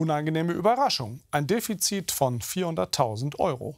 Unangenehme Überraschung, ein Defizit von 400.000 Euro.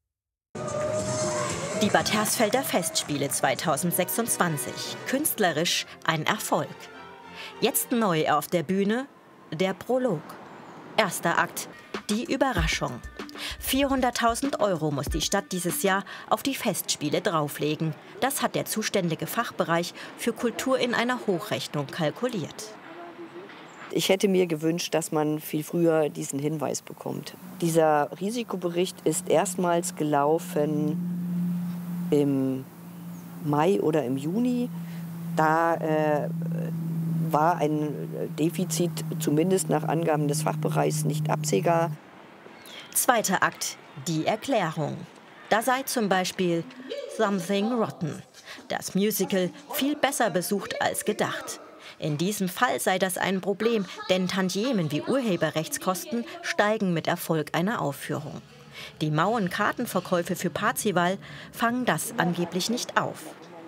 Die Bad Hersfelder Festspiele 2026. Künstlerisch ein Erfolg. Jetzt neu auf der Bühne der Prolog. Erster Akt, die Überraschung. 400.000 Euro muss die Stadt dieses Jahr auf die Festspiele drauflegen. Das hat der zuständige Fachbereich für Kultur in einer Hochrechnung kalkuliert. Ich hätte mir gewünscht, dass man viel früher diesen Hinweis bekommt. Dieser Risikobericht ist erstmals gelaufen im Mai oder im Juni. Da war ein Defizit, zumindest nach Angaben des Fachbereichs, nicht absehbar. Zweiter Akt, die Erklärung. Da sei zum Beispiel Something Rotten. Das Musical viel besser besucht als gedacht. In diesem Fall sei das ein Problem, denn Tantiemen wie Urheberrechtskosten steigen mit Erfolg einer Aufführung. Die mauen Kartenverkäufe für Parzival fangen das angeblich nicht auf.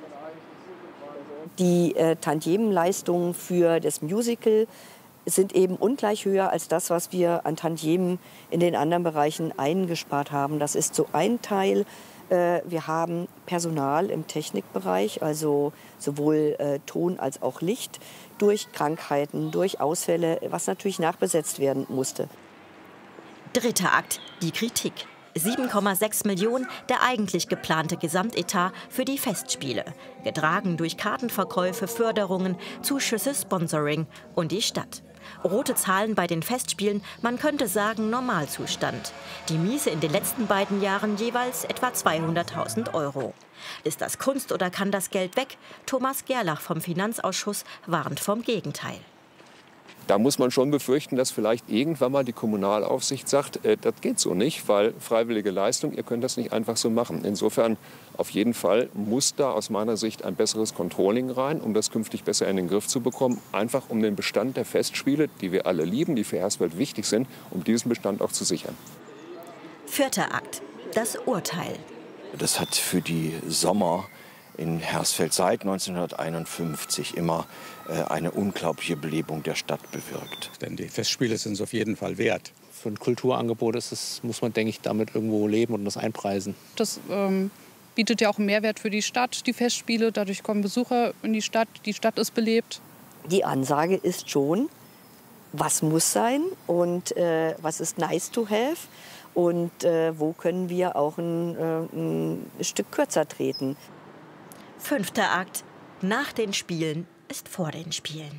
Die Tantiemenleistungen für das Musical sind eben ungleich höher als das, was wir an Tantiemen in den anderen Bereichen eingespart haben. Das ist so ein Teil. Wir haben Personal im Technikbereich, also sowohl Ton als auch Licht, durch Krankheiten, durch Ausfälle, was natürlich nachbesetzt werden musste. Dritter Akt, die Kritik. 7,6 Millionen der eigentlich geplante Gesamtetat für die Festspiele. Getragen durch Kartenverkäufe, Förderungen, Zuschüsse, Sponsoring und die Stadt. Rote Zahlen bei den Festspielen, man könnte sagen Normalzustand. Die Miese in den letzten beiden Jahren jeweils etwa 200.000 Euro. Ist das Kunst oder kann das Geld weg? Thomas Gerlach vom Finanzausschuss warnt vom Gegenteil. Da muss man schon befürchten, dass vielleicht irgendwann mal die Kommunalaufsicht sagt, das geht so nicht, weil freiwillige Leistung, ihr könnt das nicht einfach so machen. Insofern auf jeden Fall muss da aus meiner Sicht ein besseres Controlling rein, um das künftig besser in den Griff zu bekommen. Einfach um den Bestand der Festspiele, die wir alle lieben, die für Hersfeld wichtig sind, um diesen Bestand auch zu sichern. Vierter Akt, das Urteil. Das hat für die Sommer in Hersfeld seit 1951 immer eine unglaubliche Belebung der Stadt bewirkt. Denn die Festspiele sind es auf jeden Fall wert. Für ein Kulturangebot muss man, denke ich, damit irgendwo leben und das einpreisen. Das bietet ja auch einen Mehrwert für die Stadt, die Festspiele. Dadurch kommen Besucher in die Stadt ist belebt. Die Ansage ist schon, was muss sein und was ist nice to have und wo können wir auch ein Stück kürzer treten. Fünfter Akt, nach den Spielen ist vor den Spielen.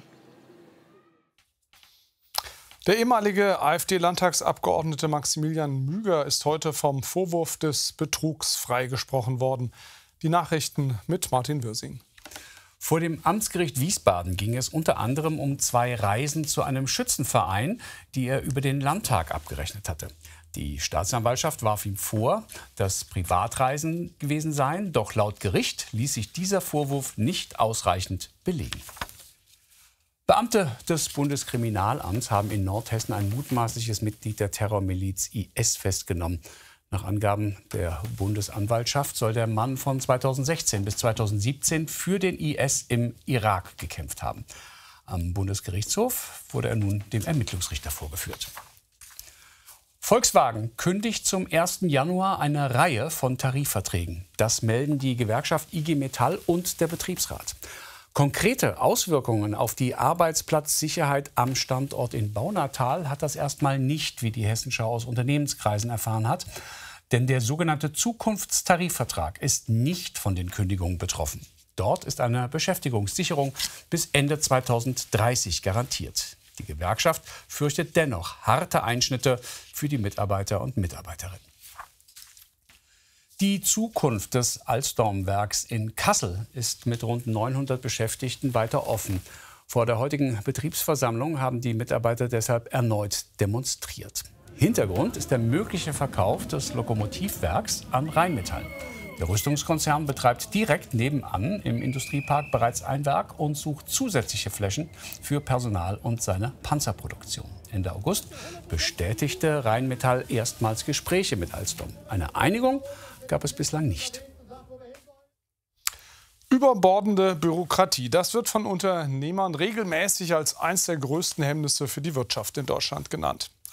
Der ehemalige AfD-Landtagsabgeordnete Maximilian Müger ist heute vom Vorwurf des Betrugs freigesprochen worden. Die Nachrichten mit Martin Würsing. Vor dem Amtsgericht Wiesbaden ging es unter anderem um 2 Reisen zu einem Schützenverein, die er über den Landtag abgerechnet hatte. Die Staatsanwaltschaft warf ihm vor, dass Privatreisen gewesen seien. Doch laut Gericht ließ sich dieser Vorwurf nicht ausreichend belegen. Beamte des Bundeskriminalamts haben in Nordhessen ein mutmaßliches Mitglied der Terrormiliz IS festgenommen. Nach Angaben der Bundesanwaltschaft soll der Mann von 2016 bis 2017 für den IS im Irak gekämpft haben. Am Bundesgerichtshof wurde er nun dem Ermittlungsrichter vorgeführt. Volkswagen kündigt zum 1. Januar eine Reihe von Tarifverträgen. Das melden die Gewerkschaft IG Metall und der Betriebsrat. Konkrete Auswirkungen auf die Arbeitsplatzsicherheit am Standort in Baunatal hat das erstmal nicht, wie die Hessenschau aus Unternehmenskreisen erfahren hat. Denn der sogenannte Zukunftstarifvertrag ist nicht von den Kündigungen betroffen. Dort ist eine Beschäftigungssicherung bis Ende 2030 garantiert. Die Gewerkschaft fürchtet dennoch harte Einschnitte für die Mitarbeiter und Mitarbeiterinnen. Die Zukunft des Alstom-Werks in Kassel ist mit rund 900 Beschäftigten weiter offen. Vor der heutigen Betriebsversammlung haben die Mitarbeiter deshalb erneut demonstriert. Hintergrund ist der mögliche Verkauf des Lokomotivwerks an Rheinmetall. Der Rüstungskonzern betreibt direkt nebenan im Industriepark bereits ein Werk und sucht zusätzliche Flächen für Personal und seine Panzerproduktion. Ende August bestätigte Rheinmetall erstmals Gespräche mit Alstom. Eine Einigung gab es bislang nicht. Überbordende Bürokratie, das wird von Unternehmern regelmäßig als eines der größten Hemmnisse für die Wirtschaft in Deutschland genannt.